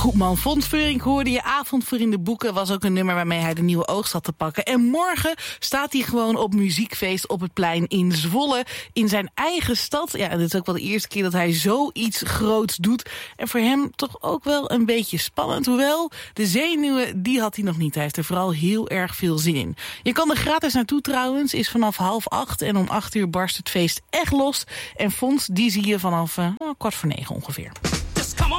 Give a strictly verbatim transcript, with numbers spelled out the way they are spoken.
Goed man, Fons Vuuring hoorde je. Avond voor in de boeken was ook een nummer waarmee hij de nieuwe oogst had te pakken. En morgen staat hij gewoon op muziekfeest op het plein in Zwolle. In zijn eigen stad. Ja, dit is ook wel de eerste keer dat hij zoiets groots doet. En voor hem toch ook wel een beetje spannend. Hoewel, de zenuwen, die had hij nog niet. Hij heeft er vooral heel erg veel zin in. Je kan er gratis naartoe trouwens. Is vanaf half acht. En om acht uur barst het feest echt los. En Fons, die zie je vanaf uh, kwart voor negen ongeveer.